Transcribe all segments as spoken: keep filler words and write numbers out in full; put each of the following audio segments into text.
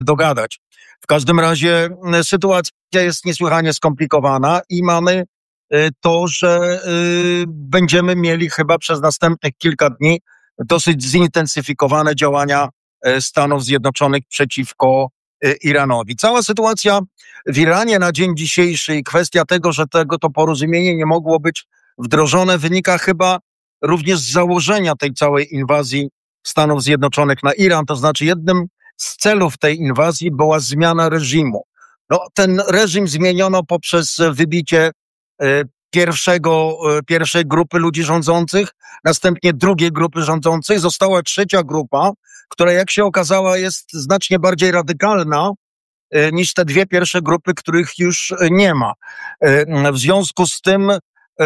dogadać. W każdym razie sytuacja jest niesłychanie skomplikowana i mamy to, że będziemy mieli chyba przez następnych kilka dni dosyć zintensyfikowane działania Stanów Zjednoczonych przeciwko Iranowi. Cała sytuacja w Iranie na dzień dzisiejszy i kwestia tego, że tego to porozumienie nie mogło być wdrożone, wynika chyba również z założenia tej całej inwazji Stanów Zjednoczonych na Iran. To znaczy jednym z celów tej inwazji była zmiana reżimu. No, ten reżim zmieniono poprzez wybicie e, pierwszego, e, pierwszej grupy ludzi rządzących, następnie drugiej grupy rządzących. Została trzecia grupa, która jak się okazała jest znacznie bardziej radykalna e, niż te dwie pierwsze grupy, których już nie ma. E, w związku z tym e,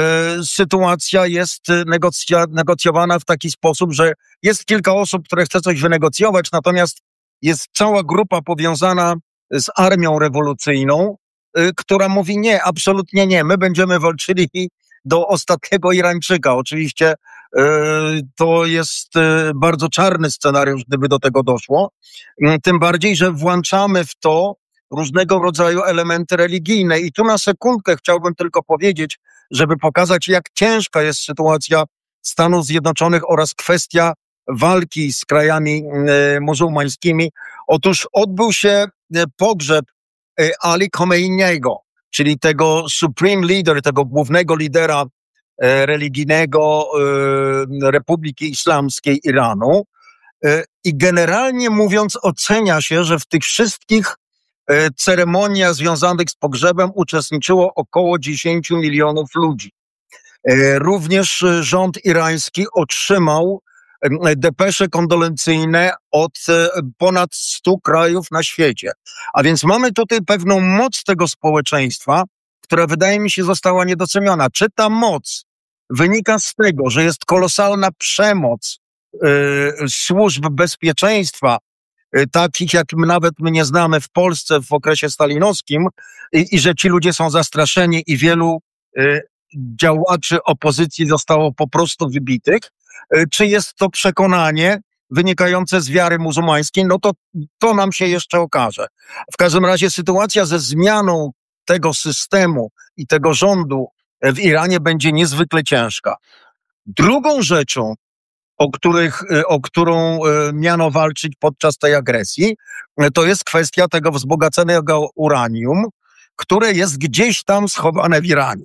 sytuacja jest negocja, negocjowana w taki sposób, że jest kilka osób, które chce coś wynegocjować, natomiast jest cała grupa powiązana z armią rewolucyjną, y, która mówi nie, absolutnie nie, my będziemy walczyli do ostatniego Irańczyka. Oczywiście y, to jest y, bardzo czarny scenariusz, gdyby do tego doszło, y, tym bardziej, że włączamy w to różnego rodzaju elementy religijne. I tu na sekundkę chciałbym tylko powiedzieć, żeby pokazać, jak ciężka jest sytuacja Stanów Zjednoczonych oraz kwestia walki z krajami e, muzułmańskimi. Otóż odbył się e, pogrzeb e, Ali Khomeiniego, czyli tego supreme leader, tego głównego lidera e, religijnego e, Republiki Islamskiej Iranu. E, I generalnie mówiąc ocenia się, że w tych wszystkich e, ceremoniach związanych z pogrzebem uczestniczyło około dziesięć milionów ludzi. E, również e, rząd irański otrzymał depesze kondolencyjne od ponad stu krajów na świecie. A więc mamy tutaj pewną moc tego społeczeństwa, która wydaje mi się została niedoceniona. Czy ta moc wynika z tego, że jest kolosalna przemoc y, służb bezpieczeństwa, y, takich jak nawet my nie znamy w Polsce w okresie stalinowskim i, i że ci ludzie są zastraszeni i wielu y, działaczy opozycji zostało po prostu wybitych? Czy jest to przekonanie wynikające z wiary muzułmańskiej? No to, to nam się jeszcze okaże. W każdym razie sytuacja ze zmianą tego systemu i tego rządu w Iranie będzie niezwykle ciężka. Drugą rzeczą, o, których, o którą miano walczyć podczas tej agresji, to jest kwestia tego wzbogaconego uranium, które jest gdzieś tam schowane w Iranie.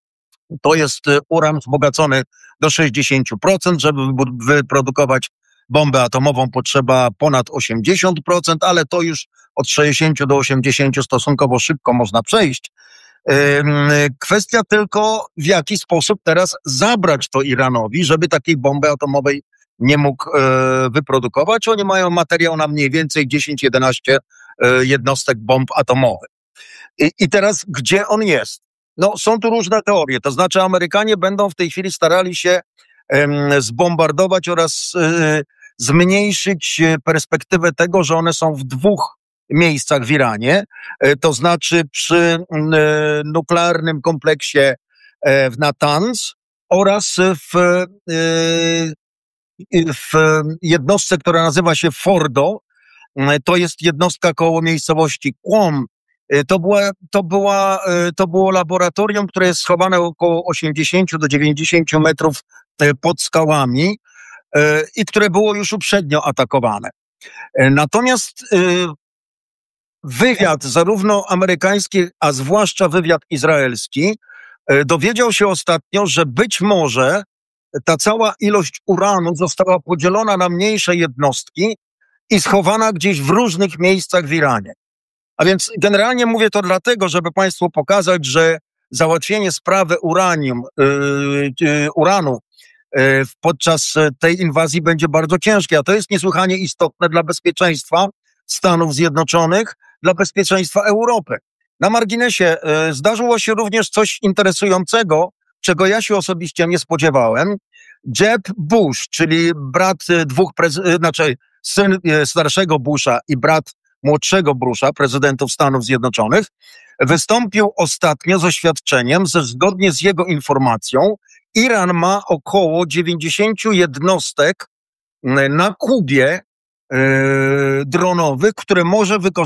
To jest uran wzbogacony do sześćdziesiąt procent. Żeby wyprodukować bombę atomową potrzeba ponad osiemdziesiąt procent, ale to już od sześćdziesięciu do osiemdziesięciu stosunkowo szybko można przejść. Kwestia tylko, w jaki sposób teraz zabrać to Iranowi, żeby takiej bomby atomowej nie mógł wyprodukować. Oni mają materiał na mniej więcej dziesięć jedenaście jednostek bomb atomowych. I, i teraz gdzie on jest? No, są tu różne teorie, to znaczy Amerykanie będą w tej chwili starali się em, zbombardować oraz e, zmniejszyć perspektywę tego, że one są w dwóch miejscach w Iranie, e, to znaczy przy e, nuklearnym kompleksie e, w Natanz oraz w, e, w jednostce, która nazywa się Fordo. E, to jest jednostka koło miejscowości Qom. To, była, to, była, to było laboratorium, które jest schowane około osiemdziesiąt do dziewięćdziesięciu metrów pod skałami i które było już uprzednio atakowane. Natomiast wywiad, zarówno amerykański, a zwłaszcza wywiad izraelski, dowiedział się ostatnio, że być może ta cała ilość uranu została podzielona na mniejsze jednostki i schowana gdzieś w różnych miejscach w Iranie. A więc generalnie mówię to dlatego, żeby Państwu pokazać, że załatwienie sprawy uranium, yy, yy, uranu yy, podczas tej inwazji będzie bardzo ciężkie, a to jest niesłychanie istotne dla bezpieczeństwa Stanów Zjednoczonych, dla bezpieczeństwa Europy. Na marginesie yy, zdarzyło się również coś interesującego, czego ja się osobiście nie spodziewałem. Jeb Bush, czyli brat dwóch, prez- znaczy syn starszego Busha i brat młodszego Busha, prezydentów Stanów Zjednoczonych, wystąpił ostatnio z oświadczeniem, że zgodnie z jego informacją Iran ma około dziewięćdziesiąt jednostek na Kubie, dronowych, które może wykorzystać